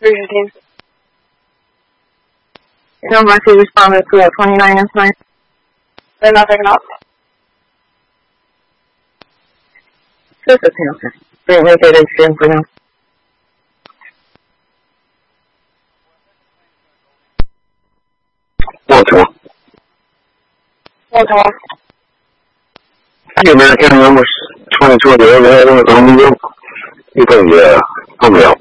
team. You know, Mercy responded to a 29 inch line. They're not picking up. Just a team, okay. Didn't make it extreme for them. One to one. The American numbers 22 on the overhead on the home. You can, home